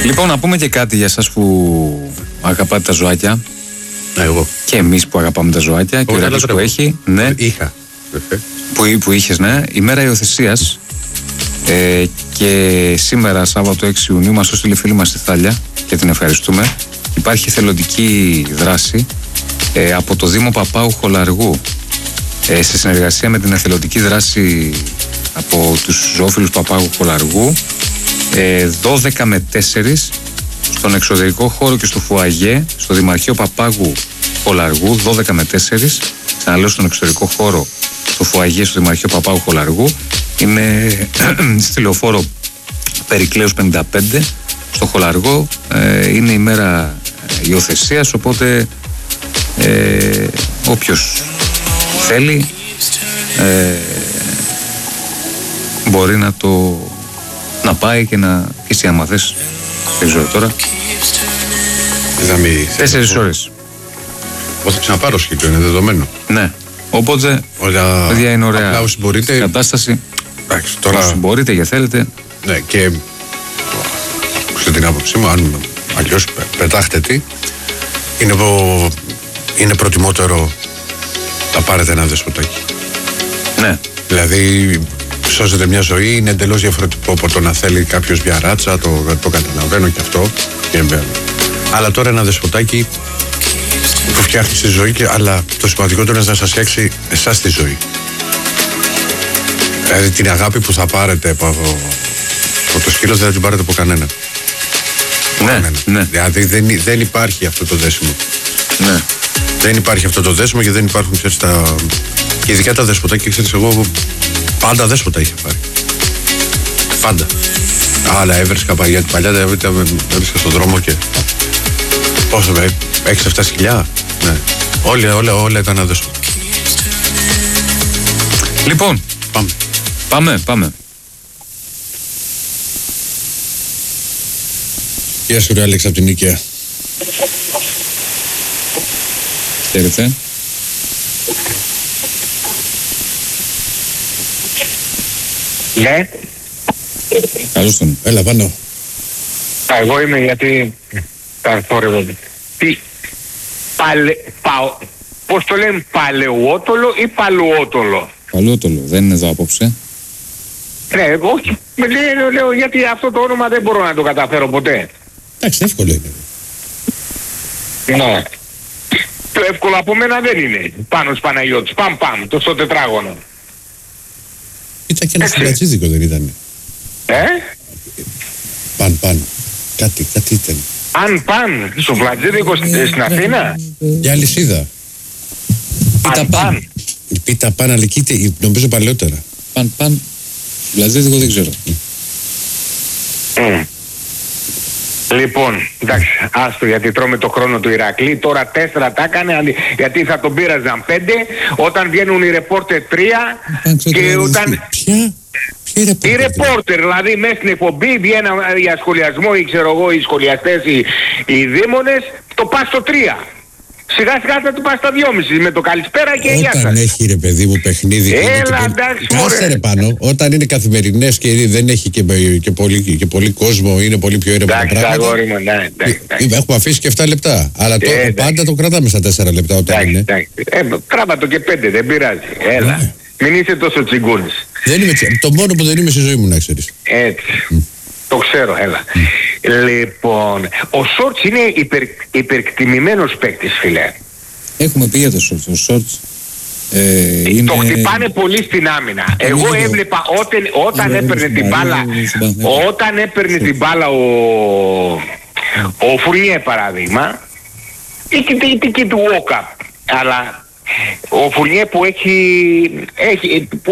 Λοιπόν, να πούμε και κάτι για εσάς που αγαπάτε τα ζωάκια. Εγώ. Και εμείς που αγαπάμε τα ζωάκια. Και ο Ηράκλειος που έχει. Ναι. Είχα. Που είχες, ναι. Ημέρα υιοθεσίας. Και σήμερα, Σάββατο 6 Ιουνίου, μας έστειλε φίλη μας στη Θάλια και την ευχαριστούμε. Υπάρχει θελοντική δράση από το Δήμο Παπάου Χολαργού σε συνεργασία με την εθελοντική δράση από τους ζωόφιλους Παπάου Χολαργού 12 με 4 στον εξωτερικό χώρο και στο φουαγέ στο Δημαρχείο Παπάγου Χολαργού 12 με 4, ξαναλέω στον εξωτερικό χώρο στο φουαγέ στο Δημαρχείο Παπάγου Χολαργού, είναι στη λεωφόρο Περικλέους 55 στο Χολαργό. Είναι η μέρα υιοθεσίας, οπότε όποιος θέλει μπορεί να πάει και να εσύ άμα θες, δεν ξέρω τώρα, 4 ώρες. Εγώ θα ξαναπάρω σχεδόν, είναι δεδομένο. Ναι, οπότε παιδιά είναι ωραία κατάσταση. Εντάξει, τώρα... Όσοι μπορείτε και θέλετε. Ναι, και σε την άποψή μου, αν αλλιώς πετάχτε τι, είναι προτιμότερο να πάρετε ένα δεσποτάκι. Ναι. Δηλαδή, σώζετε μια ζωή, είναι εντελώς διαφορετικό από το να θέλει κάποιος μια ράτσα, το καταλαβαίνω και αυτό. Αλλά τώρα ένα δεσποτάκι που φτιάχνει τη ζωή, αλλά το σημαντικότερο είναι να σας φτιάξει εσάς τη ζωή. Δηλαδή την αγάπη που θα πάρετε από το σκύλος δεν θα την πάρετε από κανέναν. Ναι. Δηλαδή δεν υπάρχει αυτό το δέσιμο. Ναι. Δεν υπάρχει αυτό το δέσιμο και δεν υπάρχουν, ξέρεις, και ειδικά τα δεσποτάκια, ξέρεις, εγώ πάντα δέσποτα είχε πάρει. Πάντα. Αλλά έβρισκα παλιά τα έβρισκα στον δρόμο και πόσο 6-7 σκυλιά. Ναι. Όλα ήταν αδέσποτα. Λοιπόν, πάμε. Γεια σου ρε Άλεξ από την Νίκαια. Χαίρετε. Ναι. Καλώς τον. Έλα πάνω. Εγώ είμαι, γιατί τα θόρυβα. Τι πώς το λένε, παλαιότολο ή παλαιότολο? Παλαιότολο, δεν είναι εδώ απόψε. Ναι, εγώ λέω γιατί αυτό το όνομα δεν μπορώ να το καταφέρω ποτέ. Εντάξει, εύκολο είναι. Ναι. Το εύκολο από μένα δεν είναι. Πάνος Παναγιώτης, παμ, το στο τετράγωνο. Ήταν και ένα φυλατσίδικο, δεν ήταν? Παν. Κάτι ήταν. Παν, στο φλατζίδικο στην Αθήνα. Για αλυσίδα. Πίτα παν, αλλά εκεί νομίζω παλαιότερα. Παν. Φλατζίδικο δεν ξέρω. Λοιπόν, εντάξει, άστο, γιατί τρώμε το χρόνο του Ηρακλή. Τώρα 4 τα έκανε, γιατί θα τον πήραζαν 5 όταν βγαίνουν οι ρεπόρτερ 3 και όταν... Ποια οι ρεπόρτερ, δηλαδή μέσα στην εκπομπή βγαίνουν για σχολιασμό ή ξέρω εγώ οι σχολιαστές, οι δήμονες, το πας στο 3. Σιγά θα του πας στα 2,5 με το καλησπέρα και γεια σας. Όταν έχει ρε παιδί μου παιχνίδι. Έλα, εντάξει, κάσε ρε πάνω. Όταν είναι καθημερινές και δεν έχει και πολύ κόσμο, είναι πολύ πιο ήρεμα τα πράγματα. Αγόρι μου, ναι. Έχουμε αφήσει και 7 λεπτά. Αλλά πάντα το κρατάμε στα 4 λεπτά όταν είναι. Τράβα το και 5, δεν πειράζει. Έλα. Μην είσαι τόσο τσιγκούνης. Το μόνο που δεν είμαι στη ζωή μου, να ξέρεις. Έτσι. Το ξέρω, έλα. Λοιπόν, ο Σόρτς είναι υπερκτιμημένος παίκτης, φίλε. Έχουμε πει για το Σόρτς. Ο Σόρτς το χτυπάνε πολύ στην άμυνα. Εγώ έβλεπα όταν έπαιρνε την μπάλα, ο Φουρνιέ παράδειγμα, ή και του Walkup, αλλά ο Φουρνιέ που έχει